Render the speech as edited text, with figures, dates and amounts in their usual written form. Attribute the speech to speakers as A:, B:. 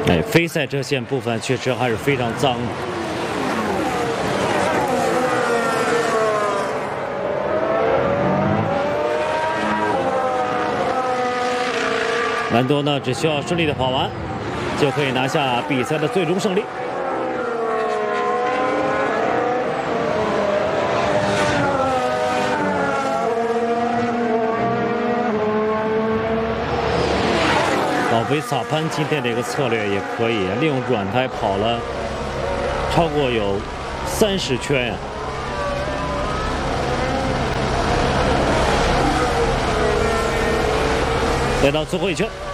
A: 哎，非赛车线部分确实还是非常脏的。兰多呢，只需要顺利的跑完，就可以拿下比赛的最终胜利。维斯塔潘今天的一个策略也可以，利用软胎跑了超过有30圈呀。来到最后一圈。